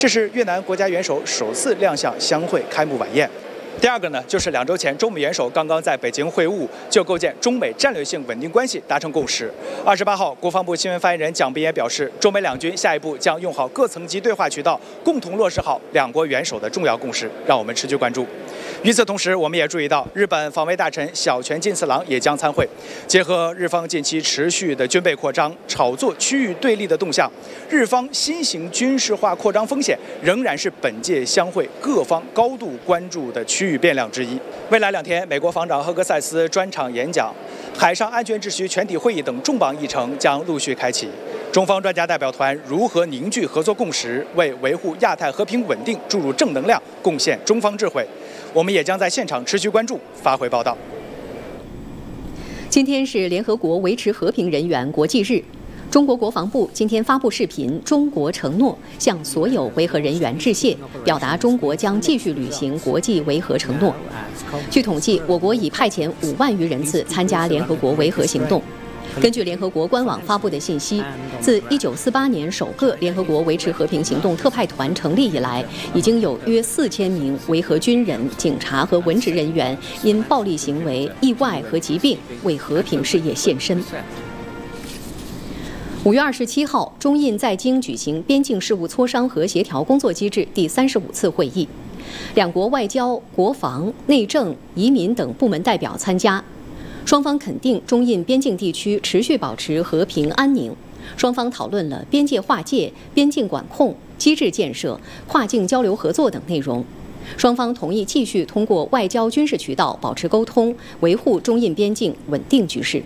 这是越南国家元首首次亮相相会开幕晚宴。第二个呢，就是2周前中美元首刚刚在北京会晤，就构建中美战略性稳定关系达成共识。28号，国防部新闻发言人蒋斌也表示，中美两军下一步将用好各层级对话渠道，共同落实好两国元首的重要共识，让我们持续关注。与此同时，我们也注意到，日本防卫大臣小泉进次郎也将参会。结合日方近期持续的军备扩张、炒作区域对立的动向，日方新型军事化扩张风险仍然是本届相会各方高度关注的区域变量之一。未来2天，美国防长赫克塞斯专场演讲、海上安全秩序全体会议等重磅议程将陆续开启。中方专家代表团如何凝聚合作共识，为维护亚太和平稳定注入正能量，贡献中方智慧？我们也将在现场持续关注，发回报道。 今天是联合国维持和平人员国际日。中国国防部今天发布视频《中国承诺》，向所有维和人员致谢，表达中国将继续履行国际维和承诺。据统计，我国已派遣5万余人次参加联合国维和行动。根据联合国官网发布的信息，自1948年首个联合国维持和平行动特派团成立以来，已经有约4000名维和军人、警察和文职人员因暴力行为、意外和疾病为和平事业献身。5月27号，中印在京举行边境事务磋商和协调工作机制第35次会议，两国外交、国防、内政、移民等部门代表参加。双方肯定中印边境地区持续保持和平安宁。双方讨论了边界划界、边境管控、机制建设、跨境交流合作等内容。双方同意继续通过外交、军事渠道保持沟通，维护中印边境稳定局势。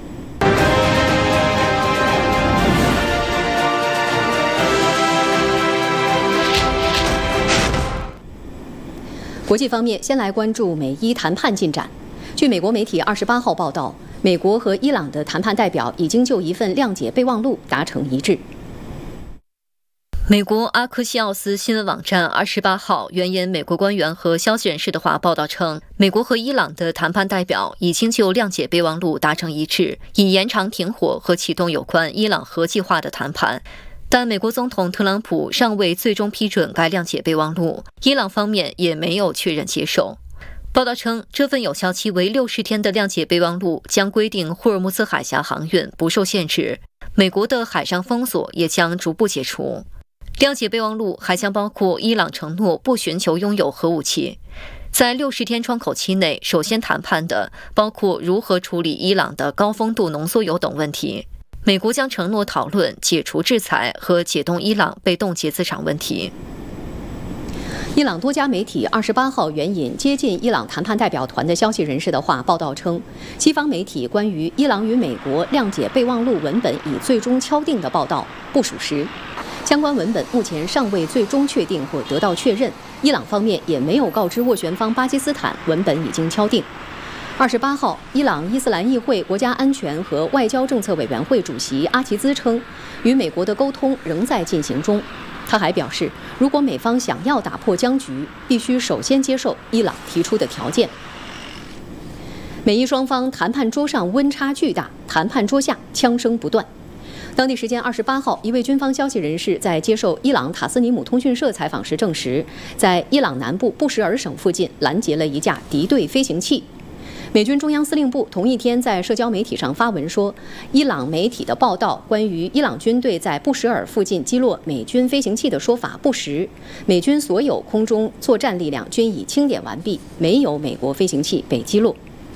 国际方面，先来关注美伊谈判进展。据美国媒体28号报道，美国和伊朗的谈判代表已经就一份谅解备忘录达成一致。 美国阿克西奥斯新闻网站28号援引美国官员和消息人士的话报道称，美国和伊朗的谈判代表已经就谅解备忘录达成一致，以延长停火和启动有关伊朗核计划的谈判。但美国总统特朗普尚未最终批准该谅解备忘录，伊朗方面也没有确认接受。报道称，这份有效期为60天的谅解备忘录将规定霍尔木兹海峡航运不受限制，美国的海上封锁也将逐步解除。谅解备忘录还将包括伊朗承诺不寻求拥有核武器。在60天窗口期内，首先谈判的包括如何处理伊朗的高丰度浓缩铀等问题。美国将承诺讨论解除制裁和解冻伊朗被冻结资产问题。 伊朗多家媒体28号援引接近伊朗谈判代表团的消息人士的话报道称，西方媒体关于伊朗与美国谅解备忘录文本已最终敲定的报道不属实。相关文本目前尚未最终确定或得到确认，伊朗方面也没有告知斡旋方巴基斯坦文本已经敲定。28号，伊朗伊斯兰议会国家安全和外交政策委员会主席阿齐兹称，与美国的沟通仍在进行中。他还表示，如果美方想要打破僵局，必须首先接受伊朗提出的条件。美伊双方谈判桌上温差巨大，谈判桌下枪声不断。当地时间28号，一位军方消息人士在接受伊朗塔斯尼姆通讯社采访时证实，在伊朗南部布什尔省附近拦截了一架敌对飞行器。美军中央司令部同一天在社交媒体上发文说，伊朗媒体的报道关于伊朗军队在布什尔附近击落美军飞行器的说法不实，美军所有空中作战力量均已清点完毕，没有美国飞行器被击落。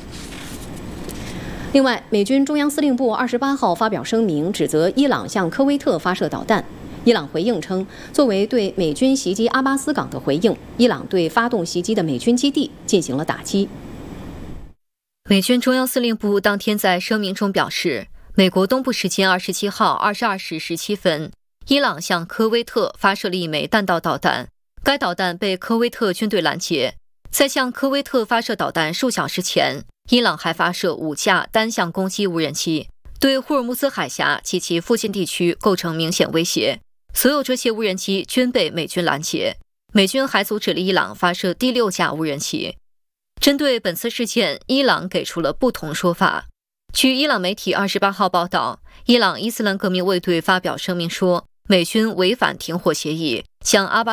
另外，美军中央司令部28号发表声明，指责伊朗向科威特发射导弹。伊朗回应称，作为对美军袭击阿巴斯港的回应，伊朗对发动袭击的美军基地进行了打击。 美军中央司令部当天在声明中表示，美国东部时间27号22时17分，伊朗向科威特发射了一枚弹道导弹，该导弹被科威特军队拦截。在向科威特发射导弹数小时前，伊朗还发射5架单向攻击无人机，对霍尔木兹海峡及其附近地区构成明显威胁。所有这些无人机均被美军拦截。美军还阻止了伊朗发射第6架无人机。针对本次事件，伊朗给出了不同说法。据伊朗媒体28号报道，伊朗伊斯兰革命卫队发表声明说，美军违反停火协议，向阿巴